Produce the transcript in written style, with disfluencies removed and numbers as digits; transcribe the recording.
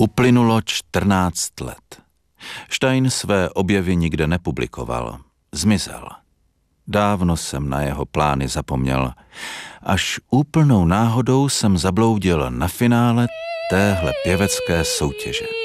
Uplynulo 14 let. Stein své objevy nikde nepublikoval. Zmizel. Dávno jsem na jeho plány zapomněl. Až úplnou náhodou jsem zabloudil na finále téhle pěvecké soutěže.